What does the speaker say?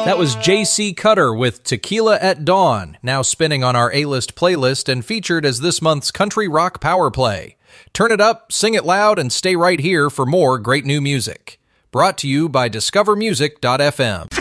That was J.C. Cutter with Tequila at Dawn, now spinning on our A-List playlist and featured as this month's Country Rock Power Play. Turn it up, sing it loud, and stay right here for more great new music. Brought to you by discovermusic.fm.